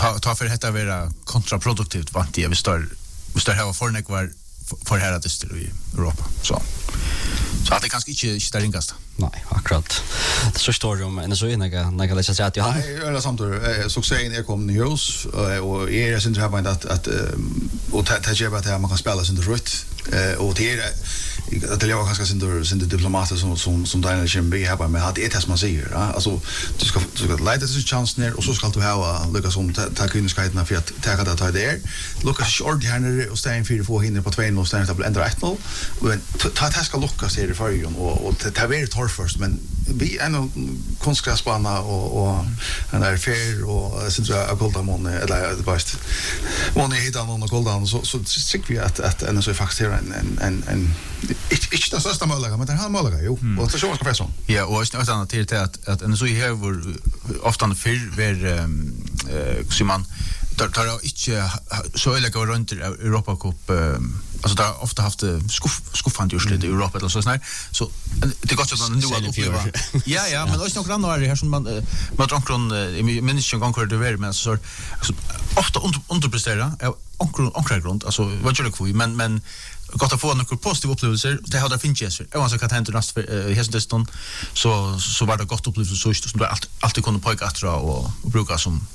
ta för detta vara kontraproduktivt vant jag vi står här och förnäck var för här att i Europa så att det kanske inte där ringast. Nej, akkurat. Det så står om en så när jag läser att jag Nej, eller samt succén kom news och är syns har man att och ta jobba att man kan spela sin rött och det att det var ganska sin diplomater som Daniel Chimby har med att det man säger alltså du ska leda till chans ner och så ska du ha lyckas som ta kunskaperna för att ta det ta där Lucas short här och stäng 4-4 hinder på 2-0 och stäng ändå 1-0 men ta ska Lucas i det förrjun och ta vara torr först men vi är nog konstgräsbana och en där fair och syns jag Goldamon eller bäst månne hitta någon Goldamon så tycker vi att en så faktiskt en inte det största möjliga men det har möjliga jo och det så ska fästa. Ja, och ett annat till att en så här var ofta för som man tar inte så eller runt Europa Cup alltså där ofta haft skuffande just i Europa eller så sån här så det går så nu att uppleva. Ja, men också några andra här som man omkring minns en gång hur det var men så ofta underprestera omkring grund alltså vad gör det men gott att få några positiva upplevelser det hade finns ju alltså kan hända nästa hästston så var det gott upplevelse så som du alltid kunde pojka att och bruka som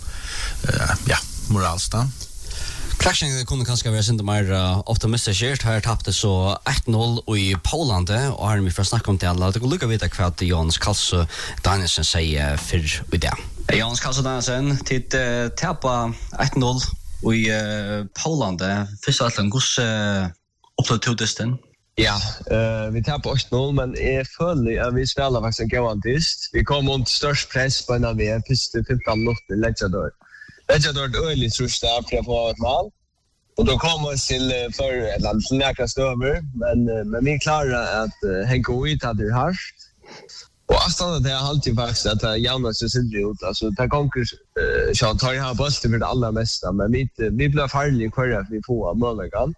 moralsta. Klaxingen kunde kanske vara synd mer optimistiskt här tappade så 1-0 i Polen och har vi för snacka om det alla. Det går lucka vita kvart Jonas Karlsson Danielsen säger för vid det. Jonas Karlsson Danielsen till tappa 1-0 i Polen. Första att gus upplevde till distan. Ja, vi tappar 8-0 men jag följer att vi spelar faktiskt en gigantiskt. Vi kommer mot störst press på när vi är första 15 minuter lägger ett öligt trust där för att få ett mål. Och då kommer till för ett land som nära stöver men vi klarar att hänga ut att det här. Och avståndet är alltid faktiskt att Jonas ser ut alltså ta konkur så tar jag på för det allra mesta men vi blir farliga kvar vi får möjligheten.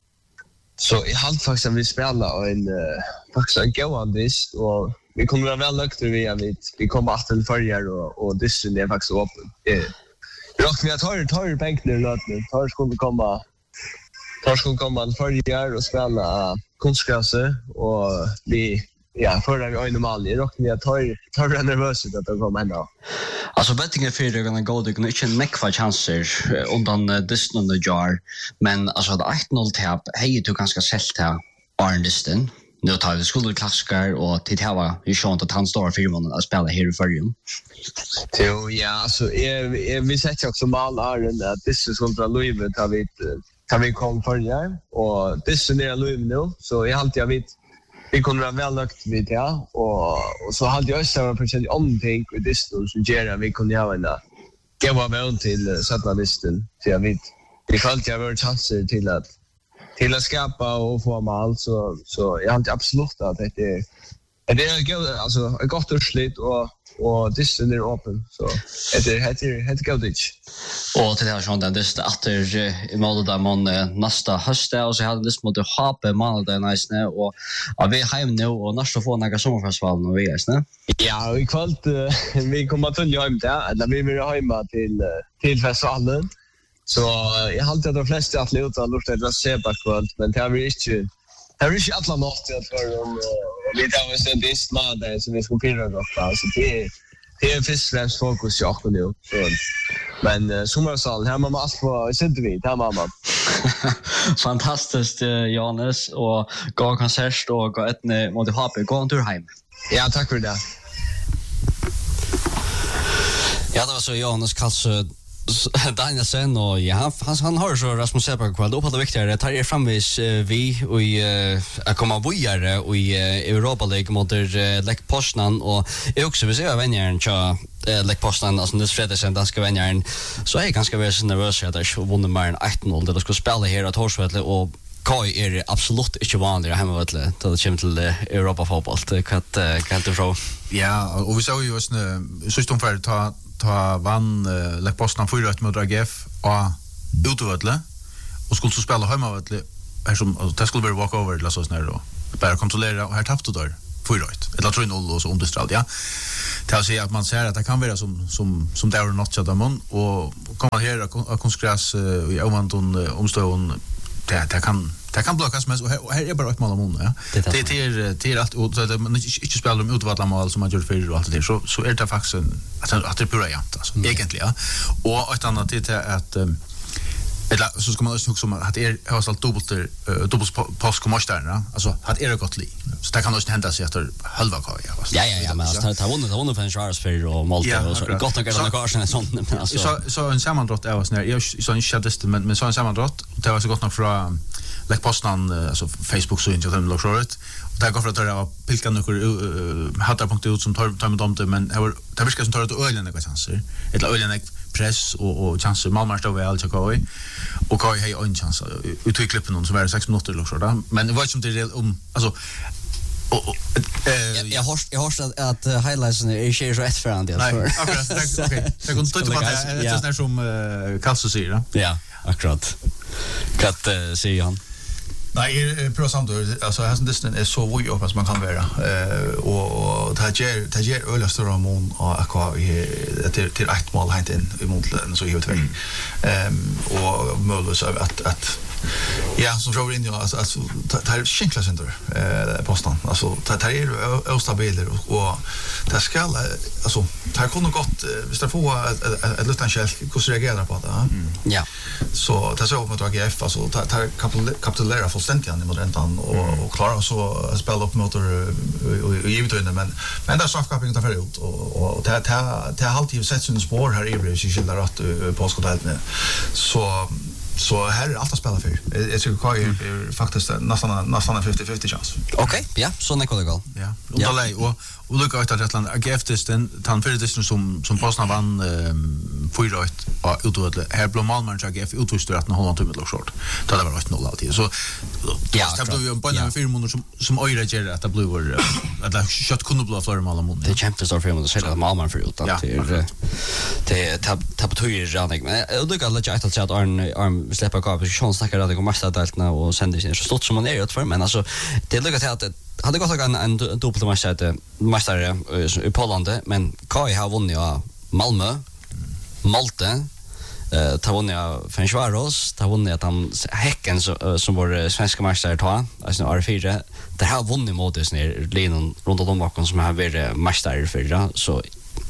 Så i halt faktiskt vi spelar en faktiskt en gigantisk och vi kommer vara väl lukter vi kommer att till förr och det är faktiskt öppen. Rock vi tar bänk nu lötne. Tar skulle komma förr och spela konstgräset och vi förra vi normal i rock vi tar nervös att det kommer ändå. Alltså bettingen för det kan gå det kan inte nekva chanser undan distan the jar men alltså det 8-0 tap hej du ganska sält här Arne Distan. Nu tar vi skulle klassiker och till här ju sånt att han står för månader att spela här i förrjun. Jo, ja, alltså vi sätter också mal Arne att det är kontra Louis tar vi kom förr och det är ner Louis nu så jag alltid vet vi kommer vara väl lagt vid det och så hade jag också försökt omtänk och det som gör vi kunde ha en ge var väl till sätta listan så jag vet det falt jag var chanser till att skapa och få mål så jag har absolut att det är alltså ett gott utslut och det är öppen så det heter godich och till det här sånt där efter i mål där man nästa höst och så hade det mot att hoppa mål där nice och vi hem nu och nästa få några sommarfestival och vi är ja i kväll vi kommer till hem där vi vill hemma till festivalen så jag har alltid de flesta atleter har lust att se på kväll men det är inte alla natt för om vi tar oss en disma där så vi ska pira då alltså det är först fokus jag nu så men sommarsal här man måste få sitta vid här mamma fantastiskt Jonas och gå konsert och gå ett mot HP gå en tur hem ja tack för det ja det var så Jonas Karlsson Danielsen och han har så Rasmus Seberg kväll upp på det viktigare tar er framvis vi och att komma vidare och i Europa League mot Lech Poznan och är också vi ser vänjaren så Lech Poznan alltså det fredagen danska vänjaren så är ganska väl nervös att det vunnit mer än 8-0 det ska spela här att Horsvetle och Kai är absolut inte vanligt hemma vet du då det kommer till Europa fotboll det kan inte fråga ja och vi såg ju just så stod för ta vann Lech Poznan 4-1 mot AGF och utöver och skulle så spela hemma vet du här som det skulle vara walkover eller så snär då bara kontrollera och här tappade då 4-1 eller 3-0 och så understralt ja till att säga att man säger att det kan vara som det är något av dem och komma här och konsekvens i omvandlingen omstående det kan blockas mest och här är bara ett mål om mån ja. Det är allt och så man inte spelar de utvardla mål som man gör för och allt det så är det faktiskt att det är pura jämnt alltså egentligen ja. Och ett annat är att eller så ska man också som att det har sålt dubbelt påskomåstarna alltså att är det gott li så det kan också hända sig efter halva kaja ja men alltså ta vunnit för en Charles för och Malte och så gott att göra något sånt men alltså så en sammandratt är när jag så inte chattade men så en sammandratt det var så gott nog från like postan alltså Facebook så inte dem lockshort och där går för att det var pilka några hattar.ut som tar med dem men det viskar som tar det ölen några chanser eller ölen press och chanser Malmö står väl så kvar och Kai har en chans ut i klippen någon som är 6 minuter eller så där men det var som det om alltså jag har att highlights är share så ett för andra nej okej det går inte bara det är sån som Kalso säger ja akkurat katt säger han. Nej, pro samtidigt alltså här sen är så vad jag man kan vara och det ger öl stora mån och till ett mål hit in i målen så helt väl. Och möjligt att ja, som frågar in alltså det här skinkla center postan. Alltså det här är ostabiler och det ska alltså det här kommer gott hvis det får ett litet skälk hur reagerar på det. Ja. Så det så mot AGF alltså det här kapitulerar fullständigt i moderntan och klarar så att spela upp mot och givet in men där straffkapingen tar ut och det har alltid sett sin spår här i Bryssel skilda rätt på skottet så här är allt att spela för. Jag tycker Kai är faktiskt nästan 50-50 chans. Okej, ja, så när kollegal. Ja. Och Luka ut att Rättland AGF-testen han för det som Bosna vann 4-1 och utvärde här blev Malmö AGF utvistor att hålla tummet och short. Det var 8-0 alltid. Så ja, det blev ju på en 4 månader som öra ger att det blev att det shot kunde bli för Malmö mot. Det kämpade så för att säga Malmö för ut att det tappade ju redan men Luka lägger att säga att Arn släppa kvar så snackar det om matchdaltarna och sänder sin så stort som man är ut för men alltså det Luka till att hade gått en dubbelmästare i Polen men Kai har vunnit av Malmö, Malte, tar vunnit av Ferencvaros, tar vunnit att han Häcken som var svenska mästare ta, alltså R4. Det har vunnit mot oss ner linan runt om bakom som har varit mästare förra så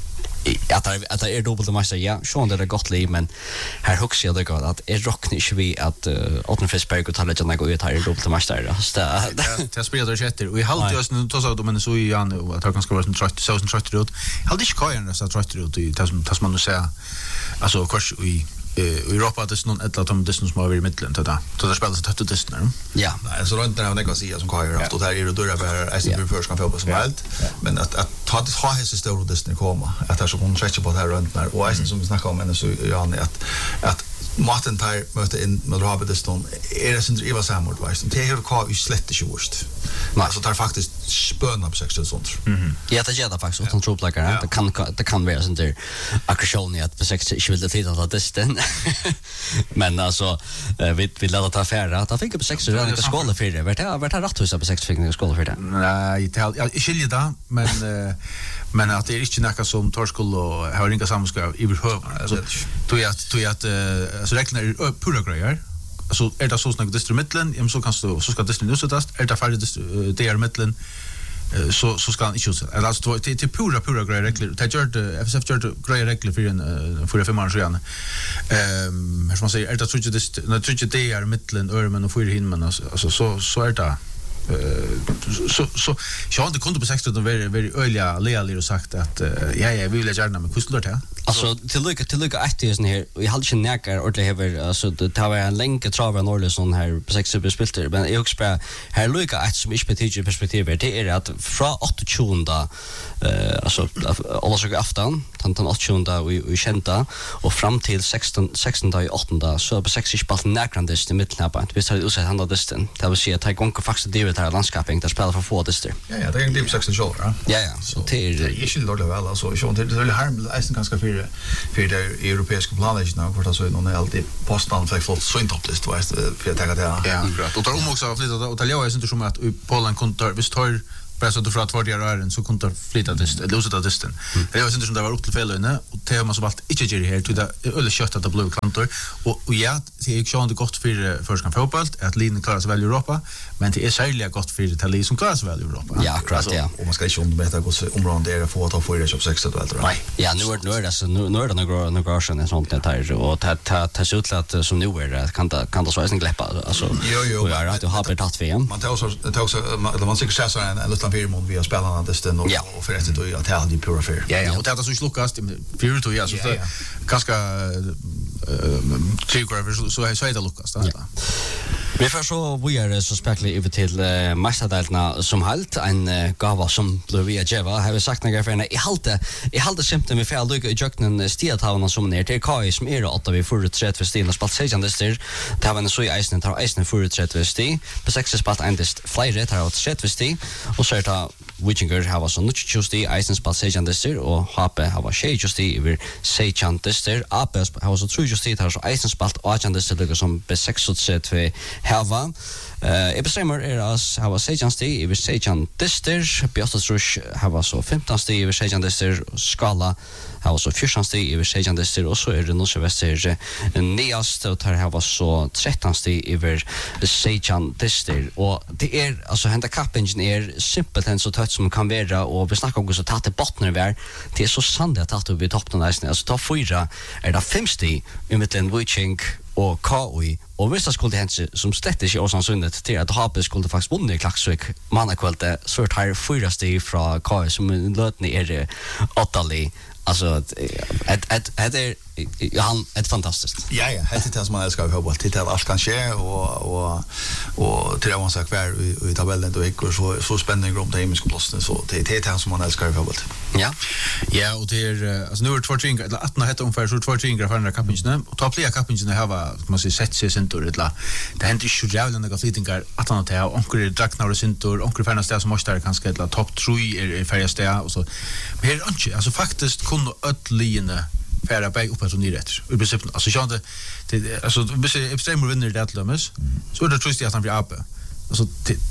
att det är dubbelt mästare ja, så det är gott liv men här huxar jag det att är rockar inte vi att Otten Fiskberg och talar jag gå ut här dubbelt mästare så det spelar det efter och i halvtid just då så men så i Jan att han ska vara så trött ut hade inte Kajan så trött ut i tas man nu säga alltså kurs i Europa det är någon ett av de som har i mitten då det spelar så tätt det ja så runt där har det gått som Kajan haft och där är det då bara SC för ska få som helt men att ta häst stor det komma att det så hon stretcha på det här runt där och som vi snackar om men så Jan att Martin tar möte in med Robert Deston är det inte Eva Samord visst det är ju i slett det worst alltså tar faktiskt spöna på 60 sånt ja det gör det faktiskt utan troplagare det kan vara sånt där aggression att på 60 inte vill det tid att Deston men alltså vi låter ta affärer att han fick på 60 redan i skolan för det vart det rätthuset på 60 fick i skolan för det nej jag skiljer det men att det är inte något som torskul och har inga samskap i behov alltså tror jag att så räknar är pura grejer alltså är det så snack distributlen så kan så ska distributen utsättas är det färdigt det är mitten så ska han inte utsätta alltså det är pura grejer regler det gör det FSF gör det grejer regler för 5 år sedan som man säger är det tror det är mitten örmen och för himmen alltså så är det så jag hade kunde på 60 då var öliga lealer och sagt att jag vill gärna med kustlor det alltså till lucka aktivisen här och jag hade inte näkar ordentligt över alltså det var en länge travar Norrlösson här på 60 spelter men jag också här lucka att som inte betyder perspektiv det är att från 28 alltså alltså afton den 28 och kända och fram till 16 i 8 så på 60 spalt näkrandest i mitten på vi har utsett handla distan det vill säga att jag gånger faktiskt det här landskapet där spelar för få dister ja det är en deep 60 show ja så det är inte dåligt väl alltså så det är harm är ganska för det europeiska planet nu för att så någon är alltid postan för flott så inte upplyst för jag tänker det ja och tar också flytta och ta jag inte som att Polen kontar visst tar bara så du fra två ören så kunde du flytta dist eller utsetta disten. Det var inte som det var upp till felöne och det har man så valt inte gör här till det öle kött att det blev kantor och ja, det är ju så gott för förskan fotboll att linjen klarar sig väl i Europa, men det är särskilt gott för Italien som klarar sig väl i Europa. Ja, akkurat, ja. Och man ska inte undermäta områden där få att få det köp 6 eller nej. Ja, nu är det så nu är det några år sedan sånt där och ta sig ut att som nu är det kan det så är gläppa alltså. Jo. Ja, att du har betalt för igen. Man tar också man säkert så en liten firmon via spelarna det och för att då att det hade pura fair. Ja, och det är så slukas för då ja så ganska tycker så är det lukas då. Vi får så vidare så spekler över till mästardeltarna som halt en gåva som blev via Jeva har vi sagt några för i halta symptom med fel lycka i jöknen stiatavna som ner till KI som är 8 vi förutsätt för stil och spalt sejandister det har en så i isen tar isen förutsätt för stil på 6 spalt endist flyer tar åt set för stil och så tar Wichinger har så mycket justi isen spalt sejandister och HP har shade justi över sejandister AP har så true justi tar så isen spalt ajandister som be 6 set för Hava. Ebesemer as hava sejan sti över sejan dister, Björstastrush hava så 15 sti över sejan dister, Skala hava så 14 sti över sejan dister och så är det Norse Väster neast och tar hava så 13 sti över sejan dister och det är alltså hända kappen är simpelt än så tätt som kan vara och vi snackar om så tatt bottnar där det är så sant att tatt vi toppen nästan alltså ta 4 är det 5 sti i mitten Wiching och KI och vissa skulle hända som slett inte åsansundet till att HP skulle faktiskt vunnit Klaxvik mannakvällte så här 4 steg från KI som lötni är 8-li alltså han är fantastiskt. Ja, det är som man älskar fotboll. Det är allt kan ske och till man sagt kvar i tabellen då gick så spännande om det himmelska plåsen så det är det som man älskar fotboll. Ja. Ja, och det är alltså nu är det 2 ringar eller 18 heter ungefär så 2 ringar för andra kappingen och ta fler kappingen här var kan man säga sett sig sentor det händer ju så jävla några flyttingar att han att ha onkel Draknar och sentor onkel Färnas där som måste kanske ett topp 3 är färjas där och så men här är alltså faktiskt kunde ödline färra bäg upp att ner rätt. I princip alltså jag det alltså extremt vinner det att lömmes. Så det tror jag att han blir AP. Alltså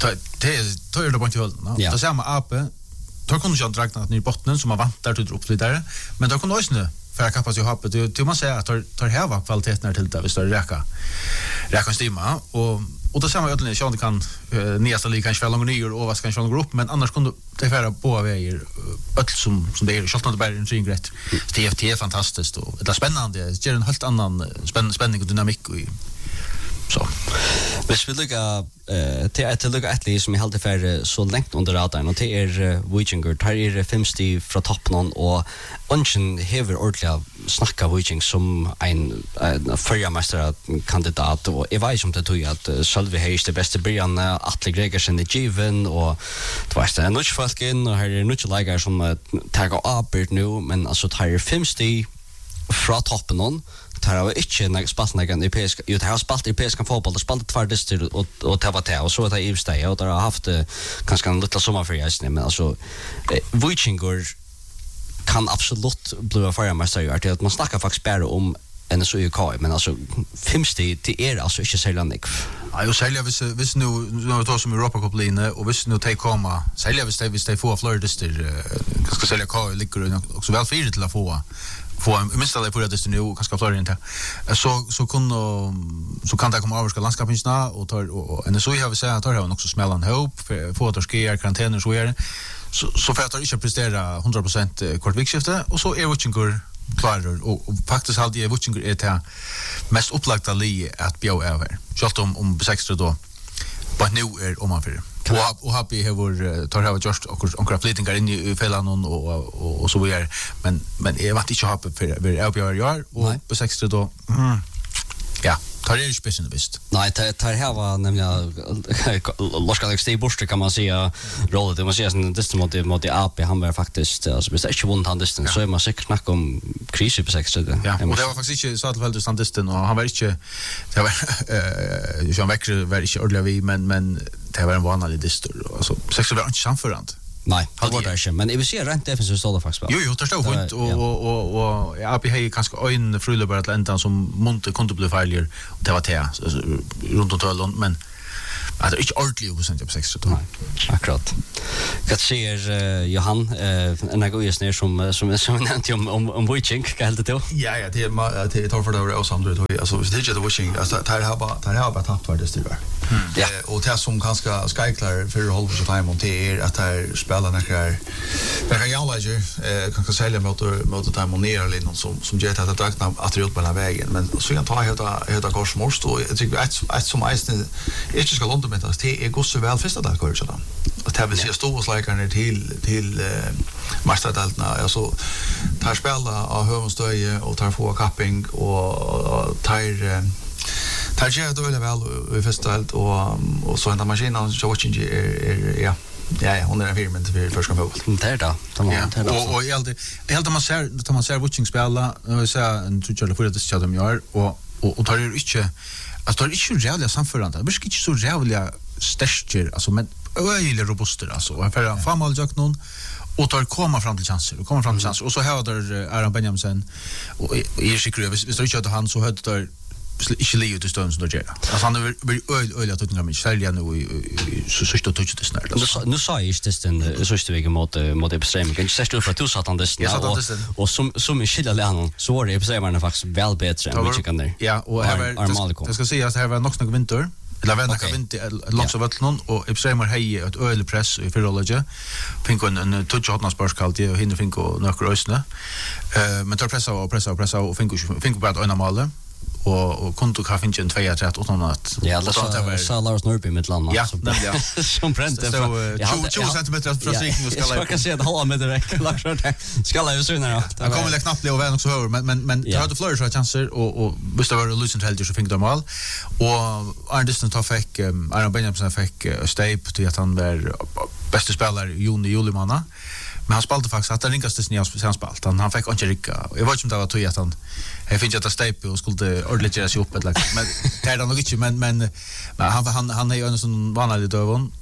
det tar det på inte väl. Det samma AP. Tar kunde jag drakna ner i botten som man vantar till upp vidare. Men då kunde också för att kappa sig upp det man säger att tar häva kvaliteten till det visst det räka stimma och det samma ödlen jag kan nästa lika kanske för långa nyår och vad ska kanske gå upp men annars kunde det färra på vägar öll som det är skottat bara en ring rätt. TFT är fantastiskt och det är spännande. Det ger en helt annan spänning och dynamik och så. Hvis vi lukka til lukka etli som jeg halte for så lengt under radaren og det er Wichinger, her er 5 sti fra toppen og ønsken hever ordentlig snakka Wiching som en førjamesterkandidat og jeg vet som det tog at Sølvi Heis det beste byrjan Atle Gregersen i Given og det var det nutch folken og her er nutch leikar som tager avbyrd nu men altså her er 5 sti fra toppen någon tar av inte spalt någon europeisk det har spalt europeisk fotboll det spalt tvärdister och det var det och så det är ivsteg och det har haft kanske en liten sommarferias men alltså Wichinger kan absolut bli förmästare det att man snackar faktiskt bara om en så UK men alltså 5 steg det är alltså inte så långt. Ja, jag säger visst nu har vi som Europa Cup linje och visst nu ta komma säger visst det får Floridister ska sälja KI ligger också väl för till att få en minsta på det nu kanske klara inte så kan det komma överska landskapsna och en så har vi sagt att det har också smällan ihop få att ske karantän och så är så för att inte prestera 100% kort vikskifte och så är Wichinger klarar och faktiskt hade jag Wichinger är det mest upplagda li att bjå över självt om 60 då men nu är om man för och happy har tar just och flyttingar in i fällan och så vidare men jag var inte happy för vi är år och på 60 då ja tar det ju speciellt visst. Nej, tar här var nämligen Loskal Steve Buster kan man säga rollen det man säger sen det mot AP han var faktiskt alltså visst inte vunnit han disten så är man säkert snacka om kris på 60. Ja, och det var faktiskt inte så att väl det disten och han var inte det var Jean Wecker var inte ordentligt vi men det var en vanlig distor alltså 60 var inte samförande. Nej, det var det inte. Men jag vill se rent defensivt stål faktiskt. Jo, det står fint och AP har kanske en frulöbar att ända som Monte kunde bli failure och det var det runt om töllen men Att det är inte ordentligt procent på 60 då. Akkurat. Vad säger Johan en gång just ner som nämnt om Witching helt det. Ja, det är tar för det var samtidigt alltså det är det Witching alltså det har bara tappat det styr. Ja, och det som ganska skyklare för håll för time on det att här spelar några jag lägger kan sälja mot time on ner eller någon som ger att drakna att ut på den vägen men så jag tar hela korsmorst och jag tycker att som är inte ska låta med att det är går så väl första där kör så då. Och det vill säga storslagarna till Marstadaltna alltså tar spela av Hövenstöje och tar få capping och tar gör det väl i festivalet och så ända maskinen så watching ja hon är firmen till första fotboll. Det då. Och helt man ser watching spela och så en tror jag för det så de gör och tar ju inte alltså det är inte jävla samförande. Det blir inte så jävla stärker alltså men öjligt robuster alltså. Och för framåt jag någon och tar komma fram till chanser och så här där Aron Benjamin och är säker hvis det inte han så hade där inte Leo till stund som det. Alltså han är öjligt att tänka mig själv nu så sista touch det snart. Nu sa jag just den sista veckan mot Epstrem kan inte säga för att du satt han det och som skilja länen så var det Epstrem faktiskt väl bättre än Michigan där. Ja och jag ska säga att det här var nog vinter. Eller vända kan inte långt så vart någon och Epstrem hej ett öl press i förhållande. Fick en touch hotnas sparskalt och hinner fick och några ösna. Men tar pressa och fick bara en mål. Och kunde ha finns en 2-3 utan att ja det så Lars Norby med landa ja, som pränte så 20 cm från striken och skalla. Jag kan se att hålla med direkt Lars skalla ju syna då. Jag kommer väl knappt bli över också hör men det hade flöjer så chanser och måste vara lucent helt så fick de mål och Arndisten tar fick Aron Benjamin fick stape till att han var bästa spelare Julimanna. Men han spelade faktiskt att den ringaste snäs han spalt. Han fick inte rycka. Jag vet inte om det var tog att han finns att stape och skulle ordentligt göra sig upp ett liksom. Men det är nog inte men han är ju en sån vanlig dövon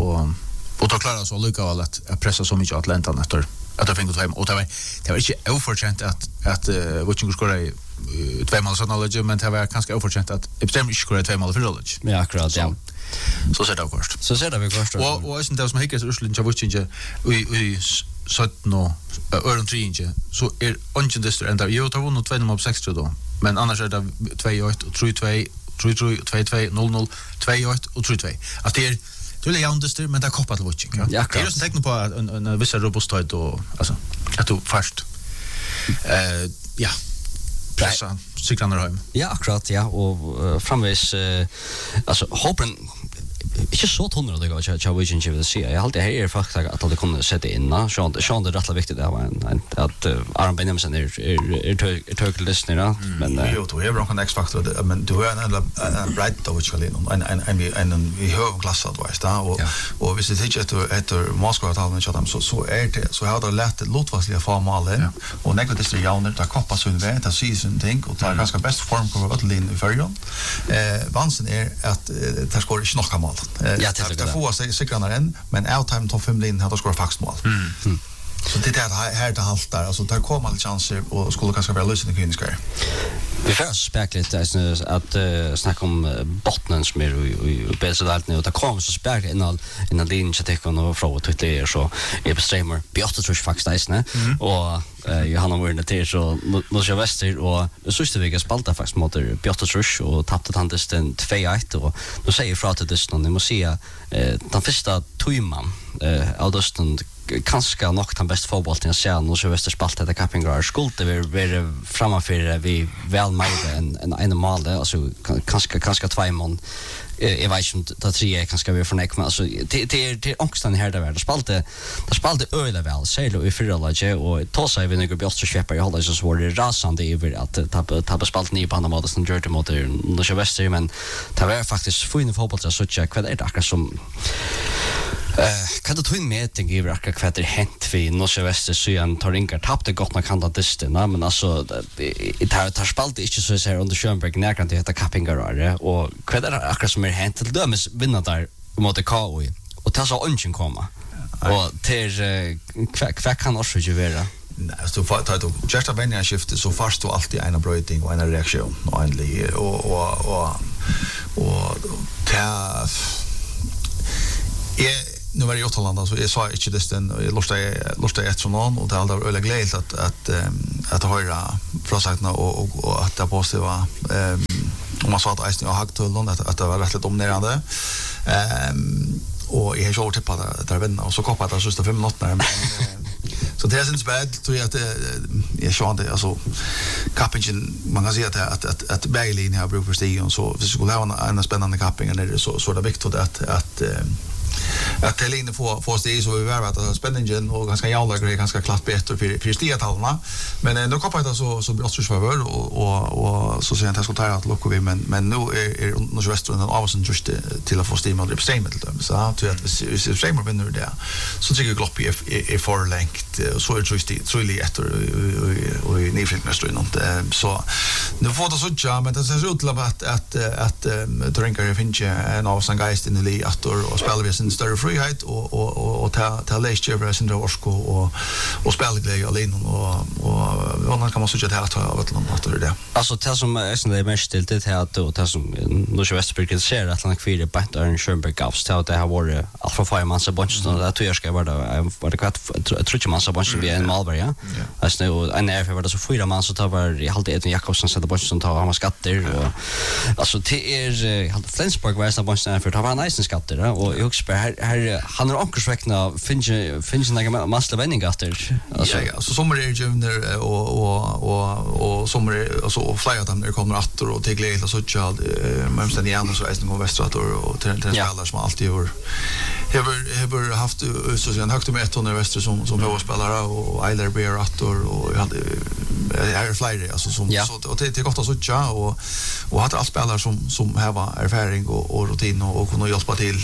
och tar klara så lucka att pressa så mycket Atlantan efter att det fick hem och det var inte oförtjänt att Witching skorade 2 mål så knowledge men det var ganska oförtjänt att Epstein skorade 2 mål för knowledge. Ja, akkurat, ja. Så ser det först. Så ser det först. Och är inte det som hickar Ursulin Witching i 17 och öron 3 inch så är ungen distor ända ju tar vunnit 2 60 då men annars är det 2-1 och 3-2 3-2 0-0 2-1 och 3-2 att det är det är jämndistor men det är koppat till Witching ja det är just tecken på en viss robusthet och alltså att du först ja pressa cyklarna hem ja akkurat ja och framvis alltså hoppen inte så tonner det går jag vill inte se jag alltid här faktiskt att det kunde sätta in så det är rätt viktigt det var att Aron Benjamin är tökellyssnare men jo då är bra kan X-faktor men du är en bright of which en i hög klass advice då och visst det heter Moskva att han chatta så är det så har det lätt låtvarsliga formalen och negativt det jauner där koppas under det season tänk och tar ganska bäst form på att linje i förjon vansen är att det ska inte nog mål det får sig cyklarna än men outtime topp 5 linjen hade skor faktiskt mål. Så det är här det haltar alltså där kommer alla chanser och skulle kanske vara lösning i kliniska. Vi får spekla att snacka om bottnen som är i Belsadalt nu och det kommer så spekla innan linjen att ta och fråga Twitter så är Streamer Björn tror faktiskt och Johanna var inne till så Norge Väster och sista veckan spalta faktiskt mot Björn Trusch och tappade han den 2-1 och då säger fra till det någon ni måste se den första timman av dösten kanske nog den bästa fotbollen jag ser nu så Väster spalta det cappingar skulle vara framför vi väl med en mål alltså kanske 2 mål jag vet inte att 3 kanske vi förneka men alltså till ångstan här där det spalte öle väl säger i förhållande och ta sig vi några bättre köpa jag håller så var det rasande över att tappa spalten i på andra mål som gör det mot Norge Väster men det var faktiskt fin fotboll så check vad är det akkurat som kan du ta in med tänker jag att kvad det hänt vi Norge Väster så han tar inga tappade gott man kan ta distan men alltså det tar spalt inte så här under Schönberg när kan det heta cappingar och kvad det akkurat som är hänt till dömes vinna där mot KOI och ta så ungen komma och till kvad kan också ju vara nej så för att just att vänja skiftet så fast då alltid en bröting och en reaktion och ändlig och Nu var det i Åttalanda så jag sa inte det den jag lustade ett sån och det var öle glädje att höra prosakna och att det måste vara om man sa att Eisen och Hagtullen att det var rätt dominerande och jag har kört upp att där vänner och så koppade det sista 5 minuter så det är inte bad tror jag att jag såg det alltså kappingen man kan säga att Berglin har brukt prestige så vi skulle ha en spännande kapping eller så är det viktigt att Helene får steg så vi var att spänningen och ganska jävla grej ganska klart bättre för stigatallarna men nu koppar det så blir det svårare och så ser jag att jag ska ta att locka vi men nu är Nordvästern av oss just till att få stim och bestämma till dem så att vi streamer vinner det så tycker jag glopp är för längt så är det så efter och i nyfilmmästaren inte så nu får det så ja men det ser ut till att drinkar finns en av sån geist in i attor och spelar vi sin större frihet och ta läsköra sin orsko och spela glädje alene och man kan man söka det här av ett land att det. Alltså det som är det mest till det här och det som Norge Västerberg ser att han kvar på Aaron Schönberg Gavs till att det har varit alfa fire man så bunch och det tror jag ska vara det kvart tror jag man så bunch vi en Malberg ja. Alltså nu en är var det så 4 man så tar var i halvt Edvin Jakobsen så det bunch som tar han skatter och alltså det är Flensburg var så bunch för att ha nice skatter och jag här han har ankersväckna finns några massa vändningar efter alltså ja så sommar är ju och sommar alltså flera av dem när kommer attor och till glädje så tjad men sen igen så är det nog västrat och till spelare som alltid har haft så sen högt med 100 väster som huvudspelare och Eiler Bear attor och hade är flera alltså som så och det är gott att så tjad och hade alla spelare som har erfarenhet och rutin och kunna hjälpa till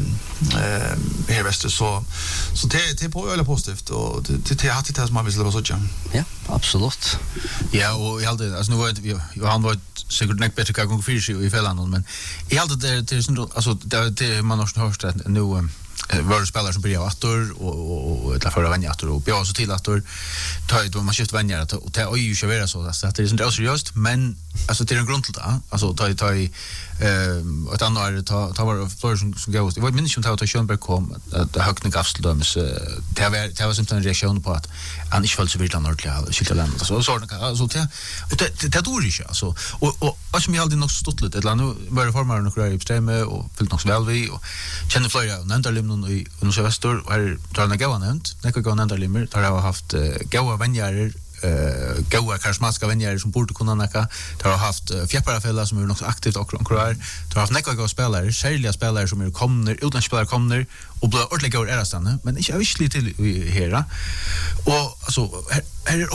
här väster så det är på öle positivt och det har alltid det som man vill vara så ja absolut ja och jag hade alltså nu var det han var säkert näck bättre gång för i Fällan men jag hade det alltså det man har hört att nu var spelare som börjar attor och ett förra vänja attor och bjöd så till attor tar man skiftar vänja och det är ju ju så att det är inte seriöst men alltså det är en grund till det alltså ta i ett annat ta var för som går det var minst som ta Schönberg kom att högna gafsdöms det var simpelt en reaktion på att han inte föll så vill han ordentligt skilta landet så alltså det då är ju alltså och som jag aldrig nog stått lite eller nu börjar formar några i bestämme och fyllt nog väl vi och känner flera nämnda limnon i Nordväster och här tar den gåva nämnt när jag går nämnda limmer tar jag haft gåva vänjare goda karismatiska vänner som borde kunna näka. De har haft fjäpparafälla som är nog så aktivt och kvar. De har haft näka goda spelare, särskilt spelare som är kommer, utlandsspelare kommer och blir ordentligt goda erastanne, men inte avslut till här. Och alltså här är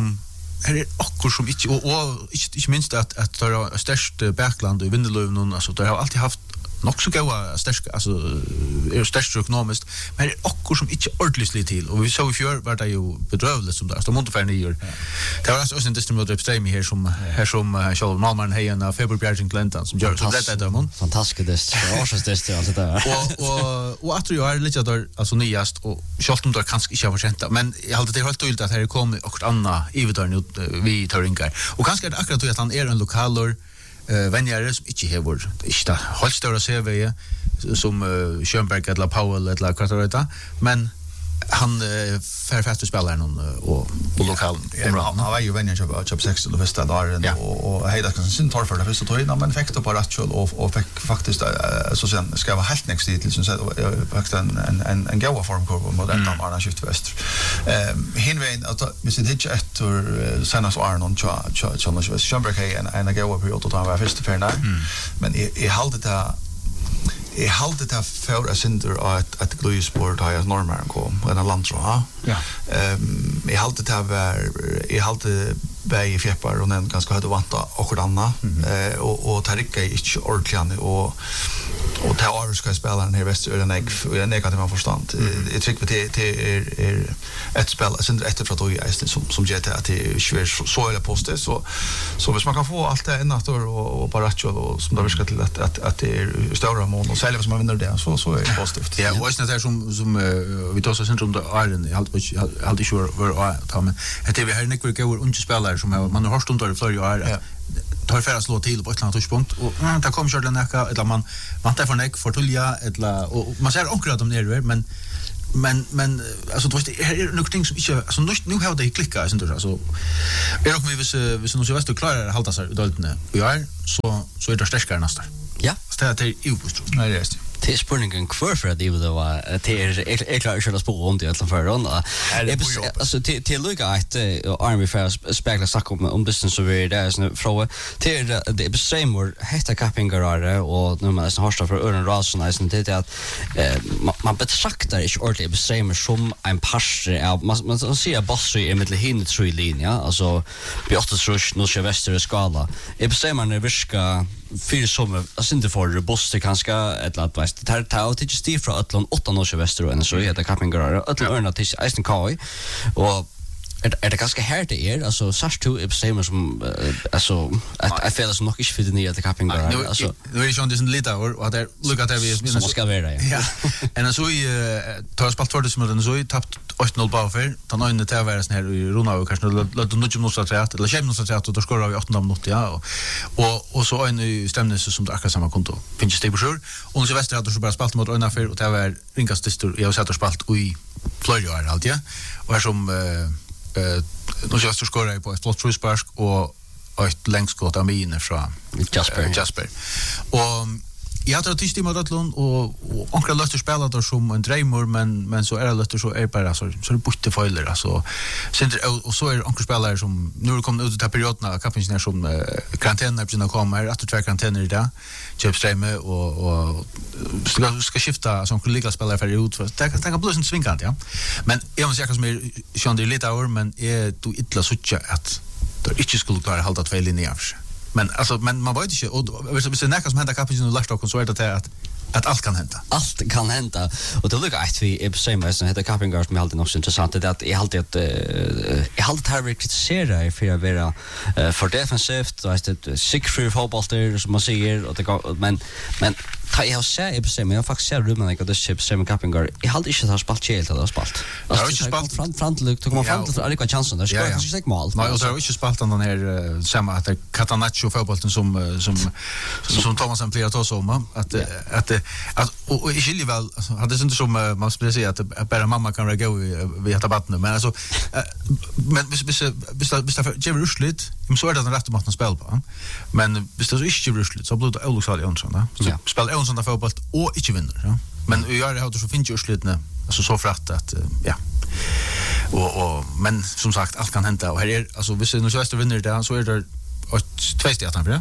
okkur som inte och inte minst att det är störst backland i Vindelöven alltså det har alltid haft nog så goda stärska alltså är stärkt ekonomiskt men det är okkur som inte ordentligt till och vi såg i fjör var det ju bedrövligt som där så måste för nio det var alltså en distributor uppstämning här som Charles Malman Hejen av February Clinton som gör så det där man fantastiskt årsdest allt det där och att jag är lite där alltså nyast och Charles de där kanske inte har känt men jag hade det helt tydligt att här kommer och andra Ivedar vi tar rinkar och kanske är det akkurat att han är en lokalor vänjare som inte har inte helt stora CV som Schönberg eller Powell eller Quattaretta men han fast spelaren och lokal han var ju vänjare på 6 och första dagen och hela kan sin tar för det första tiden men fick då på rätt och fick faktiskt så sen ska vara helt next till som så faktiskt en goda formkurva mot den andra skift väster hinvägen att vi ser det efter Sennas Arnold Charles Schönberg en goda period att han var första för men i halde det jag hade det för att synder att glöjsport har jag normalt kom på en landtro jag hade det var jag hade bäj fjäppar och den ganska hade vanta och anna och tarika inte ordentligt och ta år ska spela den här väster en negativ förstand jag tycker det är ett spel synder efter för att då är som ger det att det är svårt så eller poste så hvis man kan få allt det annat och bara och som det ska till att det är stora mål och själva som man vinner det så är det positivt. Ja, och det som vi tar så syndrom där är alltid sure var ta men det vi har inte går unga spelare som man har hört om där för jag är tar färra slå till på ett annat touchpunkt och där kommer kör den näka eller man tar för näck för tulja eller och man ser onkel att de ner men alltså då är det någonting som inte alltså nu har det klickat så alltså är det om vi så nu så klarar hålla sig udaltne och jag så är det starkare nästa ja så det är ju bostro nej det är det det är spurningen kvar för att det var till klarar köra på runt i alla fall alltså till lucka att Army Fair speglar sack om business så är det så fråga till det är bestämmer heta cappingarare och nu man nästan harsta för öron rasen är det att man betraktar inte ordentligt bestämmer som en passer av man ser bossy i mitten hin tre linje alltså Björtes norska västra skala är bestämmer när viska för som alltså inte för robusta kanske ett lat väst tar ut just det från Atlant 8 norska väster och så heter cappingarare Atlant örna till Eisen Kai och är det ganska här det är alltså sars to bestämmer som alltså att feel som nog inte för det nya cappingarare alltså nu är det ju inte lite och det look at det vi som ska vara ja och så i tar spalt för det som den så i tappt 8-0 bara för ta nöjne till världen här i Rona och kanske låt nu inte måste träta eller kämpa något träta och då skorar vi 18 minuter ja och så en stämning som det akkurat samma konto finns det på sjur och så väster hade så bara spalt mot öarna för och det var ringast distor jag sätter spalt i Florida allt ja och här som nu så skorar jag på ett flott fruspark och ett längskott av mine från Jasper och jag tror att det stämmer att lån och onkel Lötter spelade som en dreamer men så är det Lötter så är bara så det borta fejler alltså sen och så är onkel spelare som nu kommer ut till perioden av kapten som karantän när kommer att två karantäner idag Chipstreme och ska skifta som onkel liga spelare för ut för det kan bli en svinkant ja men jag måste säga som är Sean det lite år men är du illa sucha att det inte skulle klara hålla två linjer men alltså men man vet inte och hvis det näka som händer kapten och laststocken så är det att allt kan hända. Allt kan hända och det lukar att vi är på samma som heter cappingar som är alltid också intressant det att jag alltid här vill kritisera för att vara för defensivt och det sickfri fotbollsspelare som man säger och det men ta jag ser på samma jag faktiskt ser rummen att det chip samma cappingar jag hade inte har spalt helt att ha spalt. Jag har inte spalt framför luk tog man fram till alla chansen där ska jag kanske säga mål. Nej och så har inte spalt den här samma att Catanaccio fotbollen som Thomas han plerar ta som att och i Chile väl alltså hade det inte som man skulle säga att bara mamma kan reagera vi har tabatten men alltså men hvis ger rusligt så är det den rätta maten spel på men hvis det så inte rusligt så blir det Olusal Jonsson då så spelar Jonsson där fotboll och inte vinner ja men gör det hade så finns ju ruslitna alltså så frätt att ja och men som sagt allt kan hända och här är alltså hvis nu så är vinner där så är det två stjärnor för det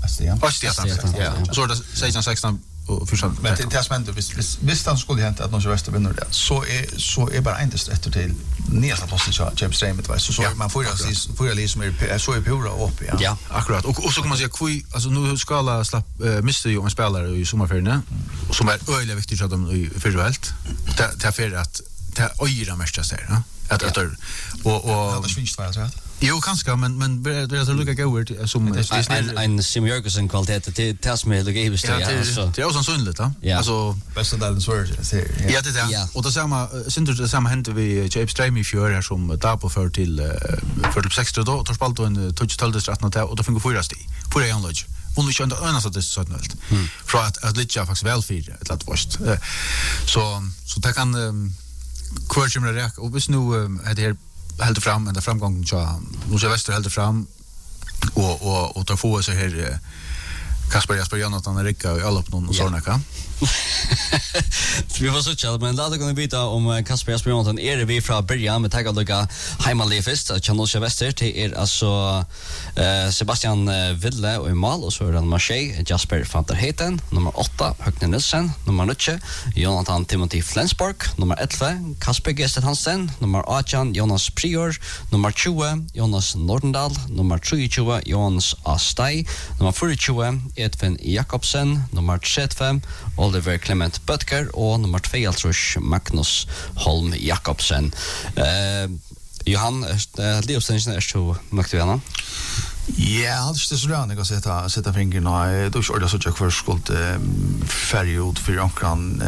ja så är det 16 och förstånd men till testament visst han skulle hända att någon röster vinner det så är bara inte efter till nästa plats i James Streamet va så man får ju liksom är så är pura upp ja akkurat och så kan man säga alltså nu ska alla slapp mister ju en spelare i sommarferien och som är öjligt viktigt att de i förvält det är för att det öjra mest så här att och det finns två så jo kanske men det är så lukka gåvor som en Sim Jörgensen kvalitet till som är lugg i det är också synligt va alltså bästa delen så är ja det och det samma hände vi James Stream i fjör här som Dapo för till 60 då och spalt en touch till distrikten och då fick vi fyra igen lodge och nu kände öarna så det så nölt för att Litcha faktiskt väl fyra ett lat först så det kan kvartimmer räck och hvis nu är det helt fram ända framgången så väster helt fram och tar få så här Kasper Jonathan Ricka och alla på någon såna kan. Vi var så chill men låt oss byta om Kasper Jonathan är det vi från början med tagga lucka hemmalefest att Channelsjö Väster till alltså Sebastian Ville och i mål och så är det Marseille Jasper van der Heten nummer 8 Högne Nilsen nummer 9 Jonathan Timothy Flensborg nummer 11 Kasper Gestet Hansen nummer 18 Jonas Prior nummer 20 Jonas Nordendal nummer 23 Jonas Astai nummer 24 Edvin Jakobsen nummer 35 Oliver Clement Böttger och nummer 2 Magnus Holm Jakobsen. Johan, det uppställningen är så mycket vänner. Ja, det är så rörande att sätta fingrarna. Det är så att jag först skulle färgjord för ankran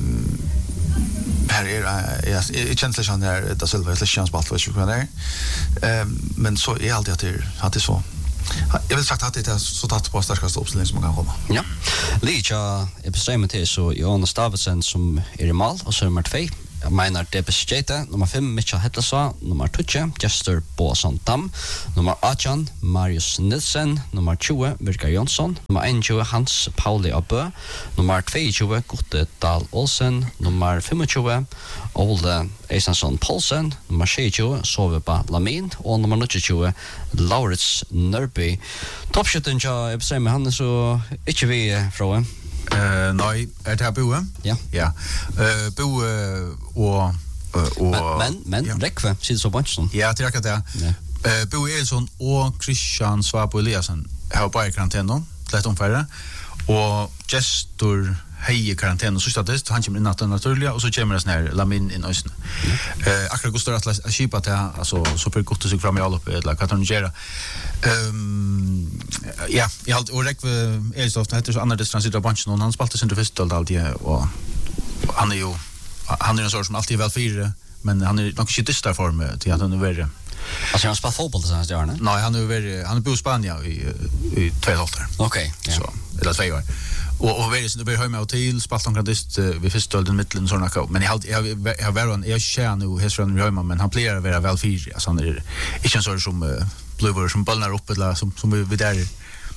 här är jag känslan här det Silva är chans bort för 20 där. Men så är alltid att det så. Jag vill sagt att det är så tatt på starkaste uppställning som man kan komma. Ja. Lika bestämmer till så Jonas Davidsen som är i mål och så nummer 2. Jag menar Debes Jeta, nummer 5 Mitchell Hetlasa, nummer 2 Jester Boasson Dam, nummer 18 Marius Nilsen, nummer 20 Birger Jonsson, nummer 21 Hans Pauli Abø, nummer 22 Gutte Dahl Olsen, nummer 25 Ole Eisansson Paulsen, nummer 26 Soveba Lamin och nummer 29 Laurits Nørby. Toppskytten jag bestämmer han så inte vi från. Nej, är det här Boe? Ja. Ja. Boe och Men ja. Rekve sitter så bunch. Ja, det räcker det. Boe Eriksson och Christian Svabo Eliasson har bara karantän lätt omfärre och Gestor hej karantän och så stadigt han kommer in att naturliga och så kommer det sån här Lamin in ösn. Akkurat Gustav att skipa det alltså super gott att sig fram i all upp eller kan han göra. Ja, jag har och Rekve Eriksson heter så andra distanser bunchen och han spaltar sin första alltid och han är en sort som alltid är väl fyra men han är nog inte distar form till att han är värre. Alltså han spelar fotboll det senaste åren. Nej, han är på Spanien i 2 år. Okej. Så eller 2 år. Och vi är det hemma och till spalt omkring vi första den mitten såna kap men jag var jag känner nu häs från hemma men han plerar vara väl fyra alltså han är inte en sån som blöver som bollar upp eller som vi där.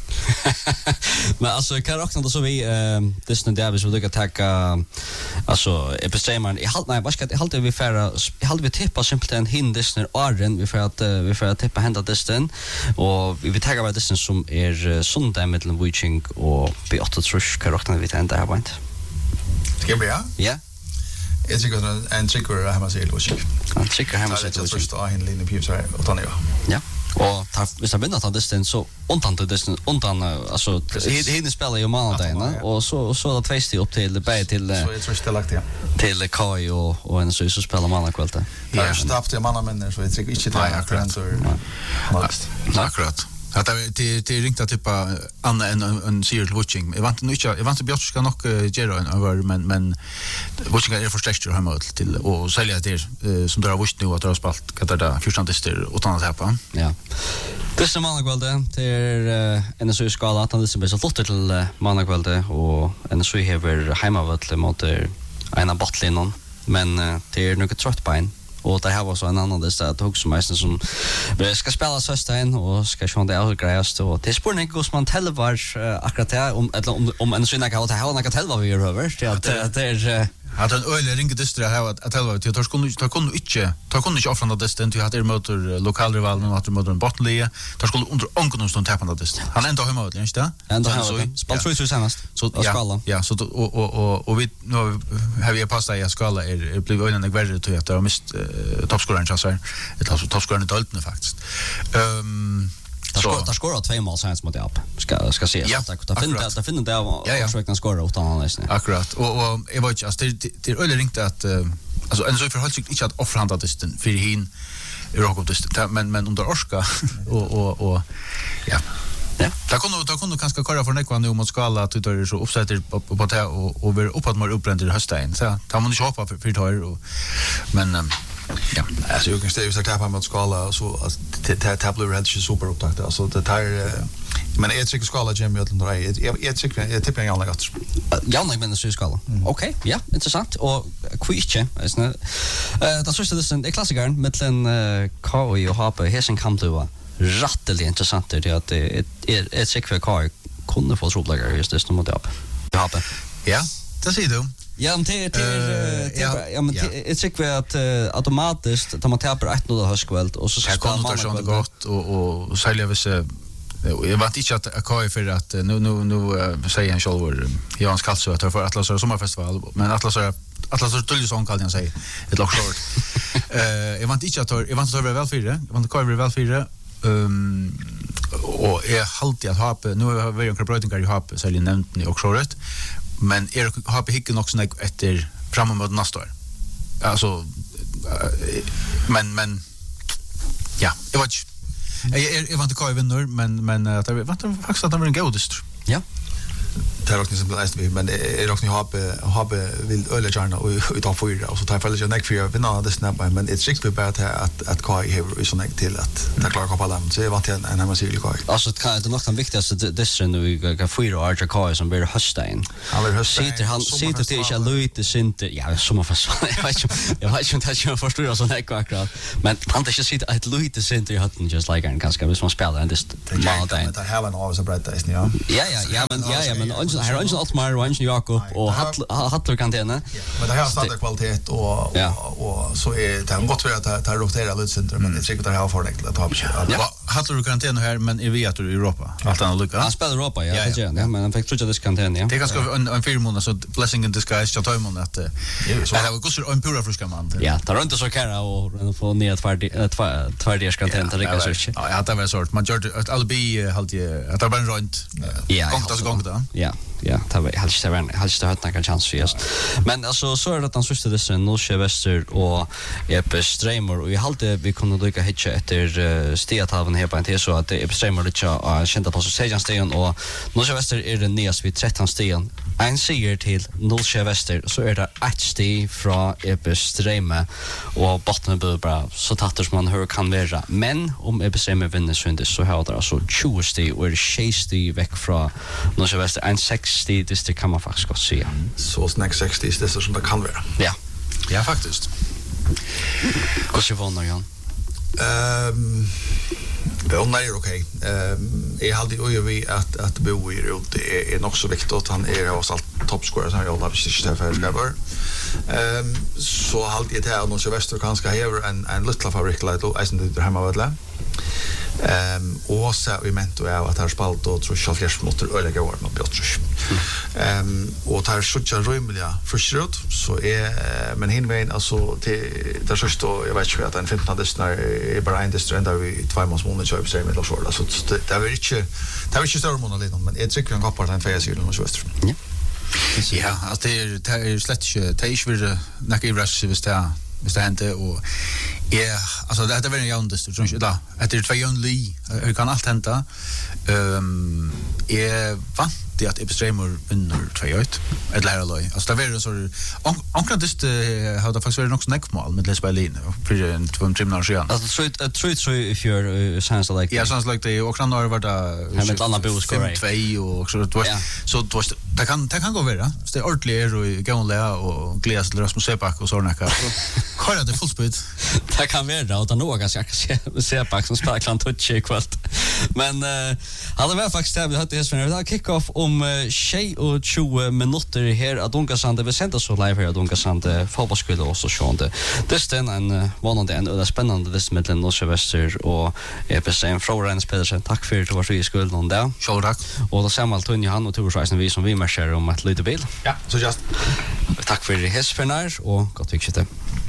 Men alltså kan räkna då så vi Disney Davis vill lycka tacka alltså episteman jag halt vi färra vi tippa simpelt en hin Disney Arden vi för att tippa hända Disney och vi taggar vad Disney som är söndag mellan Wiching och B8 Trush kan räkna vi ända här point. Ska vi ja? Ja. Jag tycker en trigger hemma sig logic. En trigger hemma sig logic. Först en linje på så här och då ja. Och hvis han vinner distans så undan alltså hinner spela ju månaden och så det 2 steg upp till B till så jag tror ställagt ja till Kai och en så spelar man kvällen. Ja, stopp till manna så jag tycker inte det är akkurat. Att det ringta typa Anna en serial watching. Jag vant Björn ska nog göra en över men watching är för sträckt hemma till och sälja det som där har watchat nu att det har spalt att det 14 tester utan att hapa. Ja. Det är månadskvälde till en så skala att det blir så flott till månadskvälde och en så häver hemmaväl mot en bottlinon men det är nog trött på en. Och det här var så en annan det att också mest som ska spela söstern och ska sjå det är grejast och det spår inte hos man telvar akkurat det om en sån kan ha något telva vi gör över det är hade en öle ringa distra här att telva till tar kunde inte offra det distan till hade motor lokalrivalen och hade motor bottle tar skulle under onkonst och tappa det distan han ändå hemma inte inte ändå spalt tror jag senast så skala ja så och vi nu har vi passa i skala är blev ölen värre till att det har mist toppscorern chassar det alltså toppscorern i Dalton faktiskt där skorar 2 mål sen mot upp ska se att finna det av försöka skora utan han nästan akkurat och jag var inte alltså det är ringt att alltså en så förhåll sig inte att offra han distan för hin Eurocup men under orska och ja. Där kunde kanske köra för nekvan nu mot skala att det är så uppsätter på det och vi uppåt mer uppbränd i hösten så tar man inte hoppa för tar och men ja alltså jag kan ställa så tappa mot skala så att det tableau helt super upptakt alltså det tar men är det skala gem i Ötland jag tycker jag tippar jag alla gott ja men det är skala okej ja intressant och quizche är det så det är klassikern mellan Kai och Hape Hesen kan du vara rättligt intressant det att det är ett säkert Kai kunde få troligare just det mot Hape ja det ser du. Ja, men det tycker jag att automatiskt tar man tappar 1-0 höskvält och så ska man så gott och sälja vissa jag vet inte att Kai för att nu säger han själv Johan Skalsö att för Atlas sommarfestival men Atlas Tullison kallar han sig ett lag short. Jag vet inte att väl fyra. Jag vet Kai väl fyra. Och är alltid att ha nu har vi en kröpbrötningar i Hape så är nämnt ni också rätt. Men Hape hicken också efter framåt nästa år. Alltså men ja, jag vet jag inte Kai vinner men att jag vet faktiskt att han var en godest. Ja. tar också som nästan vi men är också habe vill öle gärna och ta fyra och så tar fället jag för vinna det snabbt men det är riktigt bra att Kai har så näck till att ta klara på dem så är vant en annan musik Kai. Alltså det kan nog den viktigaste det nu kan fyra Archer Kai som blir Höstein. Han vill Höstein. Sitter det är ju lite synte ja som för så jag vet inte att jag förstår så näck akkurat men han det sitter ett lite synte i hatten just like en ganska som spelar en det Malta. Det har en alls a bread days ja. Ja men här är allt mer och Jakob och Hattler kantene. Men det har standard kvalitet och så är det gott för att ta rotera lite center men det tycker det har fördel att ha. Hattler kantene här men är vi att i Europa. Allt annat lucka. Han spelar Europa ja men han fick tror jag det kantene ja. Det är ganska en 4 månader så blessing in disguise jag tar mån att det var gosor en pura friska man. Ja, tar inte så kära och få ner tvärdiga kantene det kan så inte. Ja, det var sort man gör ett alibi halt att det var en runt. Gång då. Ja, det var helst det hade någon chans för just. Men alltså så är det att han sista det sen Norske Väster och Epe Streamer och jag hade vi kunde dyka hitcha efter Stiatalven här på en så att Epe Streamer det jag kände på så sejan stegen och Norske Väster är det nyast vid 13 stegen. En seger till Norske Väster så är det ett steg från Epe Streamer och botten blir bara så tatter som man hör kan vara. Men om Epe Streamer vinner så har det alltså 20 steg och är 60 veck från Norske Väster en 60 det kan man faktiskt gott säga. Så snack 60 det är som det kan vara. Ja faktiskt. Hur ser vann Jan? Well, nej, okej. Jag hade ju vi att bo i runt det är nog så viktigt att han är oss allt toppscorer som jag har visst inte för grabbar. Så hade jag det här Norske Väster kanske häver en liten fabrik lite isen det hemma väl. Och så vi ment och att här spalt och tror jag flest motor öliga år med Björtrus. Och tar skjuta rymliga förstrött så är men hinvägen alltså till där så står jag vet inte att en 15 när är bara en distrikt där vi 2 månader köper sig med då så det är inte större månader men jag tycker en koppar en färg sidan och väster. Ja, alltså det är slett inte det är inte vill näka i rush visst det hände och alltså det är väldigt jämnt tror jag då att det är 2 only kan allt hända vant det att Epstreamer vinner 2-1 eller här alltså det var en så ankrat det hade faktiskt varit också näckmål med Les Berlin för en 2-3 månader sedan. Alltså tror if you're sounds like ja sounds like det och andra var det med andra boskor 2 och så det kan gå vidare. Det är ordentligt och gamla och gläs till Rasmus Sepak och såna kan. Har det full speed. Det kan vara utan några ska Sepak som spelar klant touch i kväll. Men hade väl faktiskt det hade det för kick-off om 20 minuter här att Dunkasande vi sända så live här att Dunkasande fotbollsskola och så sjönde. Det är en vanande en spännande det med Norske Väster och EPSN Florence Pedersen. Tack för att du var så i skulden där. Så tack. Och då samma Tonje han och Torsreisen vi som vi marscherar om att lite bil. Ja, så just. Tack för det hästförnar och gott viktigt.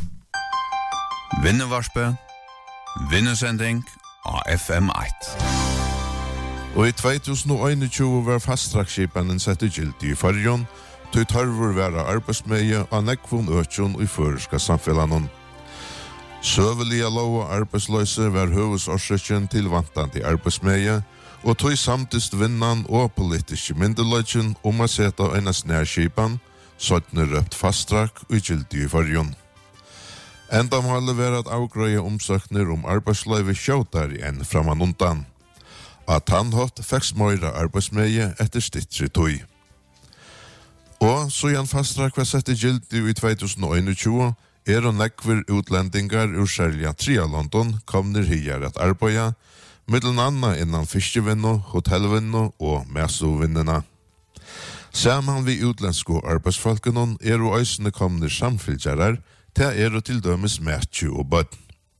Vinnevarspe, vinnersending av FM1. Og i 2021 var fasttraksskipanen sett i gildi i Färjön, tog tarvor være arbeidsmeie av nekvun økjon i føreska samfellanon. Søvelige lov og arbeidsløse var høvesårsøkjen til vantandi arbeidsmeie, og tog samtist vinnan og politiske myndeløkjen om å seta en snærskipan, sånne røpt fasttrak i gildi i Färjön. Endamålet var at avgrøye omsøkner om arbeidsløyve kjøtar enn framan undan. At han hatt feks møyre arbeidsmeie etter stittri tøy. Og så igjen fastrak var sett i gildi i 2021 og nekver utlendingar ur særlig 3 London komner hier at arbeida, middelen anna innan fiskevinno, hotellvinno og mesovinnena. Saman vi utlensko arbeidsfolkenon og øysene komner samfylgjarar til til dømes Matthew og Bud.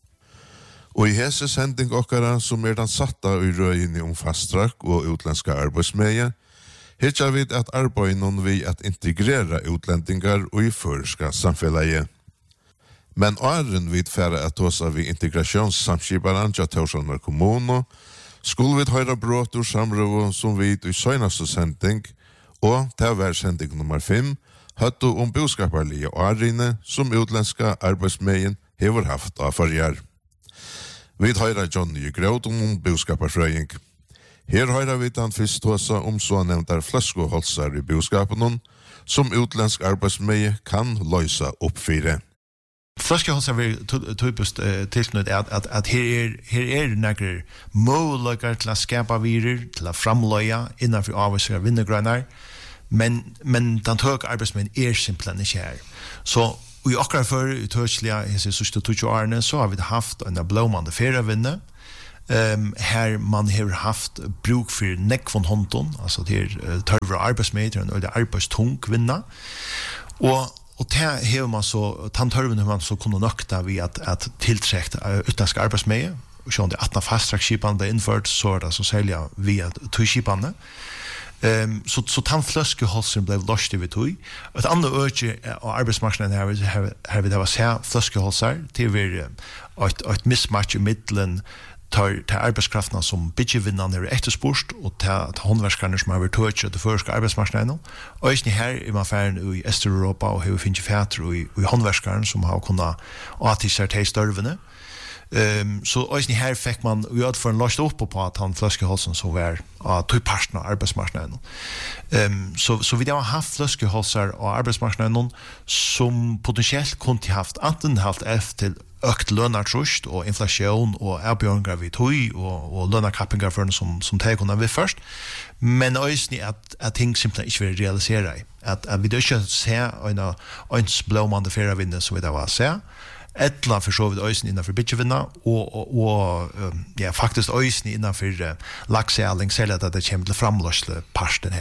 Og i hese sending okkara som den satta i røyini om fastrak og utländska arbeidsmeie, hittar vi at arbeinon vi at integrera utlendingar og i føreska samfelleie. Men åren vid færre at tåsa vi integrasjonssamskiparan til Torshavnar kommuno, skulle vi høyra brått ur samrøvo som vi i søgnaste sending, og til hver sending nummer 5, høttu om boskaparlige årene som utländska arbeidsmeien hever haft av farjar. Vi høyra Johnny Grøt om boskaparfrøying. Her høyrer vi den først tåsa så nevntar flaskehalsar i boskapen som utländsk arbeidsmeie kan løysa oppfyre. Flaskehalsar vi typiskt tilknytt at her nægre måløkar til å skapa virer, til å framløya innanfor avvarsere vinnergrønner, men den tøk arbeidsmeien simpelthen ikke her. Så i akkurat før i tøkslige hese sørste 20 årene så har vi haft en blåmande ferievinne, her man har haft bruk for nekvån håndton, altså til tørre arbeidsmeter, en arbeidstung vinna, og det har man så, tantørven har man så kunne nøkta vi at tiltrekt utländska arbeidsmeie, og sånn det 18 fasttrakkskipene ble innført, så det så selja via tøyskipene, så tannfløskeholsen ble løst i tøy. Et annet øke av arbeidsmarknaden her vi det var se fløskeholser til vi et mismatch i middelen til arbeidskraftene som byggevinnene etterspurst og til håndverskerne som har vært tøtje til førske arbeidsmarknaden. Og her er man ferdig i Øst-Europa og har finnet fæter i håndverskerne som har kunnet atisere til størvene. Så også her fikk man gjøre for en løst opp på at han fløskeholsen så var av tøyparten av arbeidsmarknaden. Så vi har haft fløskeholser av arbeidsmarknaden som potensielt kunne haft enten haft efter økt lønartrust og inflasjon og avbjørnger vi tøy og lønarkappinger for som tar kunne vi først, men også at ting simpelthen ikke vil realisere at vi ikke ser en blåmande ferievinne som vi da var se, etla for så vidt øysen innenfor bytjevinna og faktisk øysen innenfor laksealing selv at det kommer til framløsle parten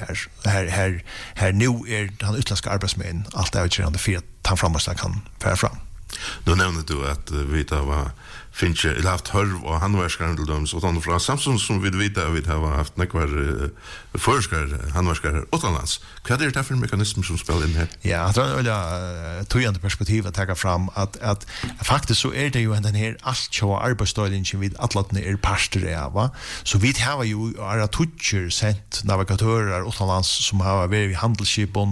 her nå den utlandske arbeidsmeien alt det utgjørende for at den framløsle kan fære fram. Nu nevner du at vi da var finnes eller haft hørv og handverskere til dem og sånn fra Samsung som vi vet at vi har haft nekvar forskere handverskere utenlands. Hva er det for mekanismer som spiller inn her? Ja, jeg tror det er tøyende perspektiv å ta fram at faktisk så det jo den her alt kjøa arbeidsstøylingen vi atlatene parster av. Så vi har jo tutcher sendt navigatører utenlands som har vært i handelsskipen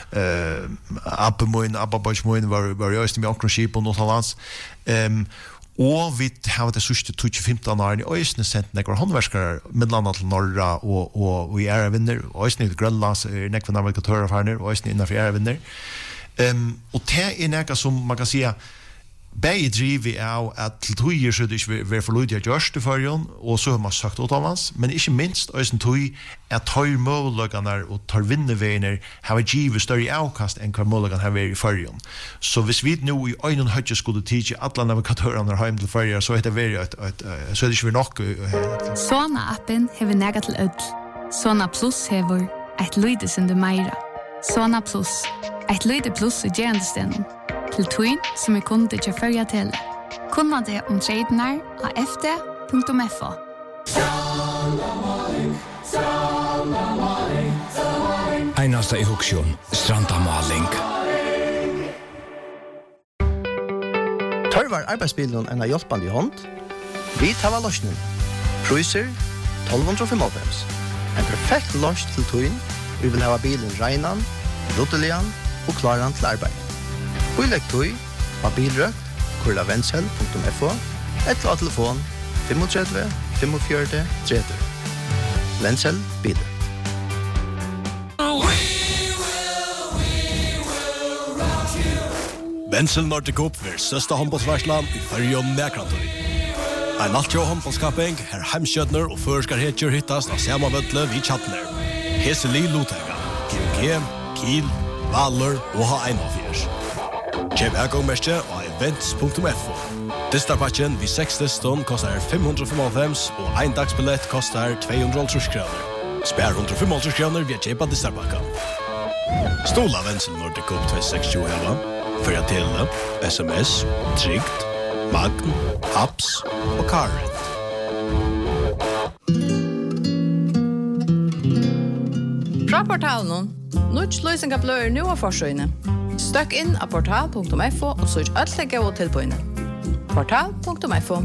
Abbaboismoen var i øyne med omkringskipen utenlands. Og vi har det sørste 2015 årene i øyne sendt nekvar håndverskere midlandet til Norra og i ærevinner, og øyne i Grønlands nekvar navigatører farner, og øyne innenfor ærevinner. Og det nekvar som man kan si begge driver av at til tøyer så det ikke vil forløyde gjørst i førjen, og så har man sagt utenlands, men ikke minst øyne tøy at tøyer måløkene og tøyer vinnerveiner har givet større avkast enn hva måløkene har vært i førjen. Så hvis vi nå i øyne høyde skulle tidsi alle navigatørene er hjemme til førjen, så er det ikke nok. Sona-appen har vi nægat til ødel. Sona Plus hever et lydesende meira. Sona Plus, et lyde plus i gjernestenen. Til tøyen som kunde til førja til. Kunna det tradenar av fd.fo. Einasta i Huksjon, Strandamaling. Tørvar arbeidsbilen en av hjelpende hånd. Vi tar løsning. Cruiser 1295. En perfekt løs til tøyen. Vi vil ha bilen reinan, ruttelian og klaran til arbeid. Uilek tøy av bilrøkt, kurlavensel.fo, eller av telefon 35 45 30. Vensel bil. Vensel Nordic Cup er største håndbollsversland i Førjøen Nekrantøy. En altjå håndbollskapping her heimskjøtner og førskar hetjer hittast av Samavøtle vid Chatner. Heseli Lotega, GMG, Kiel, Valur og H1-4. Kjøp ægångmerke og events.fo. Distarpakken vid 6 diston kostar 595 og ein dagsbillett kostar 230 kroner. Spær 135 kroner via kjøpa Distarpakken. Stola Vensel Nordic Cup 260 hela. För att tele, SMS, Tryggt, Magn, Apps och Carrot. Fra portalen, Nuts løsninga bløyer nu av forsøyene. Støkk inn av portal.fo og søk alt legge og tilbøyene. Portal.fo.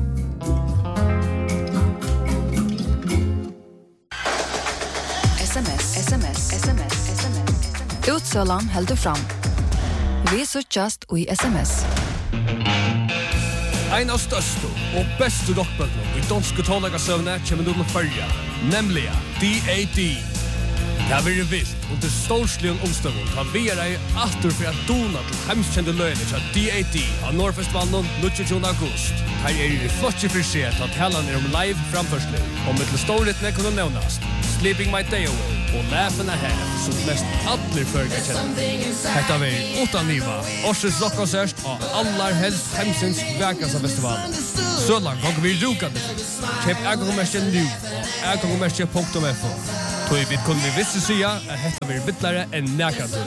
SMS. Utsølan heldur fram. Vi søkjast og i SMS. En av største og beste rockbøttene i danske tålagasøvne kommer nå til Førja, nemlig D.A.D. Det har vært vilt og til storslige omstøvn har vi ei atter for at dona til hemskjente løgene til D.A.D. av Nordfestivalen 29. august. Her i flotje for seg at talene om live framførsler, og med til storlittene kunne nevnast Sleeping My Day Away og Laughing Ahead, som mest alle førger kjenner. Hetta var utan niva, Årsens rockkonsert og aller helst hemsens verkans av festivalen. Så langt kan vi rukande for. Kjøp ægangmerkje nu og ægangmerkje.fo. Tog vi kunne vi visse sida at hetta var vittlare enn nækande.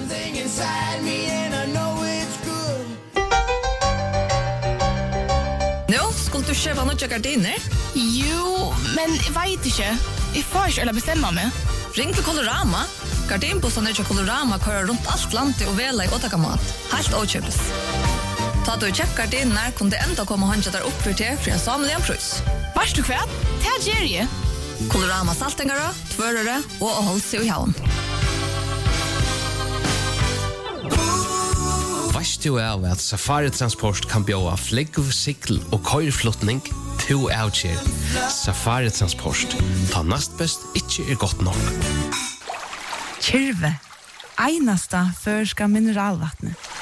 Nå, skulle du kjøpe noen gardiner? Jo, men jeg vet ikke. Jeg får ikke eller bestemme meg. Ring til Colorama. Gardinbussene til Colorama kører rundt alt landet og vela i åtakamat. Helt åkjøpes. Ta du kjøpt gardiner, kunne det enda komme håndja der oppfyrt til for en samlig pris. Varst du kvært? Det gjør jeg. Colorama saltingere, tvørere og å holde seg i havn. Varst du av at Safari Transport kan bjøre flegg, sikkel og køyreflotning to avkjør. Safari Transport. Ta nast best, ikke godt nok. Kyrve. Einasta førska mineralvattnet.